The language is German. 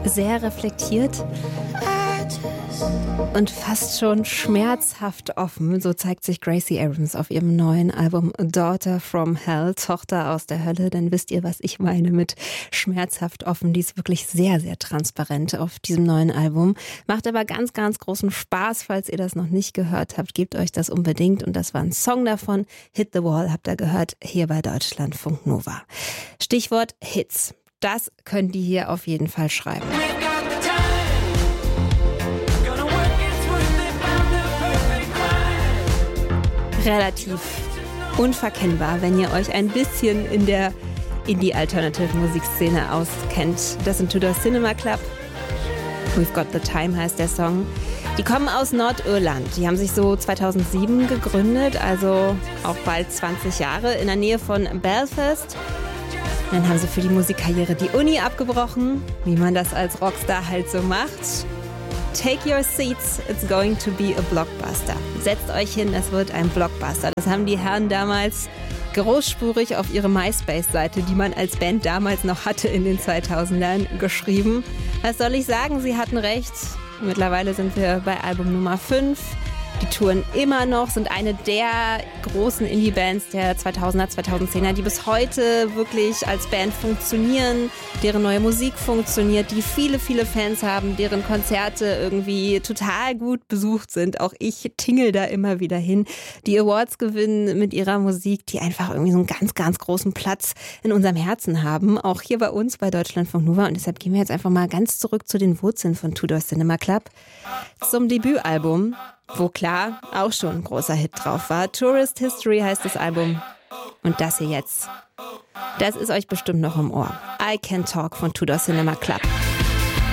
Sehr reflektiert und fast schon schmerzhaft offen. So zeigt sich Gracie Abrams auf ihrem neuen Album Daughter from Hell, Tochter aus der Hölle. Dann wisst ihr, was ich meine mit schmerzhaft offen. Die ist wirklich sehr, sehr transparent auf diesem neuen Album. Macht aber ganz, ganz großen Spaß. Falls ihr das noch nicht gehört habt, gebt euch das unbedingt. Und das war ein Song davon. Hit the Wall habt ihr gehört, hier bei Deutschlandfunk Nova. Stichwort Hits. Das können die hier auf jeden Fall schreiben. Relativ unverkennbar, wenn ihr euch ein bisschen in der Indie-Alternative-Musikszene auskennt. Das sind Tudor Cinema Club. We've Got the Time heißt der Song. Die kommen aus Nordirland. Die haben sich so 2007 gegründet, also auch bald 20 Jahre, in der Nähe von Belfast. Dann haben sie für die Musikkarriere die Uni abgebrochen, wie man das als Rockstar halt so macht. Take your seats, it's going to be a blockbuster. Setzt euch hin, es wird ein Blockbuster. Das haben die Herren damals großspurig auf ihre MySpace-Seite, die man als Band damals noch hatte in den 2000ern, geschrieben. Was soll ich sagen? Sie hatten recht. Mittlerweile sind wir bei Album Nummer 5. Die touren immer noch, sind eine der großen Indie-Bands der 2000er, 2010er, die bis heute wirklich als Band funktionieren, deren neue Musik funktioniert, die viele, viele Fans haben, deren Konzerte irgendwie total gut besucht sind. Auch ich tingel da immer wieder hin. Die Awards gewinnen mit ihrer Musik, die einfach irgendwie so einen ganz, ganz großen Platz in unserem Herzen haben. Auch hier bei uns bei Deutschlandfunk Nova. Und deshalb gehen wir jetzt einfach mal ganz zurück zu den Wurzeln von Tudor Cinema Club. Zum Debütalbum, wo klar auch schon ein großer Hit drauf war. Tourist History heißt das Album. Und das hier jetzt, das ist euch bestimmt noch im Ohr. I Can Talk von Tudor Cinema Club.